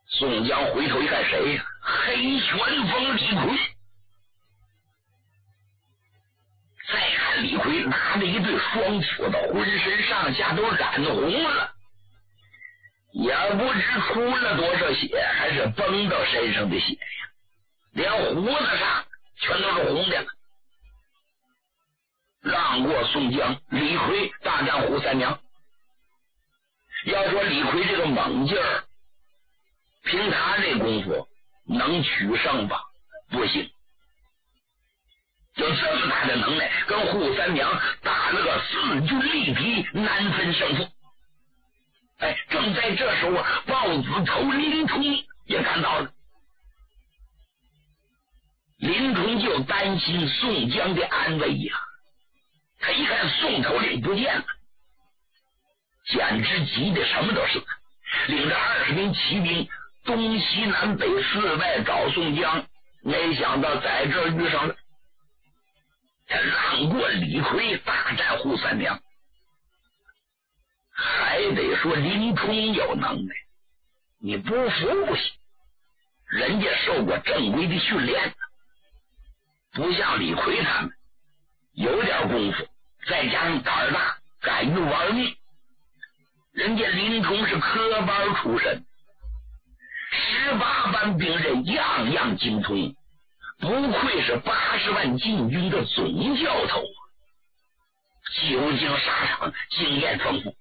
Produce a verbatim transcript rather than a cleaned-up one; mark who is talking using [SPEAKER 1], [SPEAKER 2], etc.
[SPEAKER 1] 宋江回头一看，谁呀？黑旋风李逵。再看李逵拿着一对双斧子，浑身上下都染红了，也不知出了多少血，还是崩到身上的血呀，连胡子上全都是红的了。让过宋江，李逵大战扈三娘。要说李逵这个猛劲儿，凭他这功夫能取胜吧？不行。有这么大的能耐，跟扈三娘打了个四军力敌，难分胜负。哎，正在这时候，豹子头林冲也赶到了。林冲就担心宋江的安危呀、啊，他一看宋头领不见了，简直急得什么都是，领着二十名骑兵东西南北四外找宋江，没想到在这儿遇上了。他让过李逵，大战扈三娘。还得说林冲有能耐，你不服不行，人家受过正规的训练，不像李逵他们有点功夫，再加上胆儿大，敢于玩命。人家林冲是科班出身，十八般兵刃样样精通，不愧是八十万禁军的总教头，久经沙场，经验丰富。